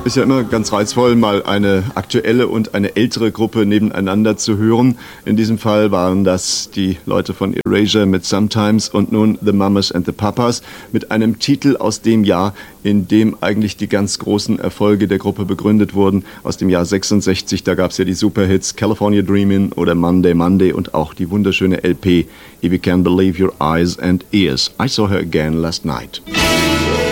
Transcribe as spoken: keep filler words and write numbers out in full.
Ist ja immer ganz reizvoll, mal eine aktuelle und eine ältere Gruppe nebeneinander zu hören. In diesem Fall waren das die Leute von Erasure mit Sometimes und nun The Mamas and the Papas mit einem Titel aus dem Jahr, in dem eigentlich die ganz großen Erfolge der Gruppe begründet wurden. Aus dem Jahr sechsundsechzig, da gab es ja die Superhits California Dreamin' oder Monday Monday und auch die wunderschöne L P If You Can Believe Your Eyes and Ears. I Saw Her Again Last Night.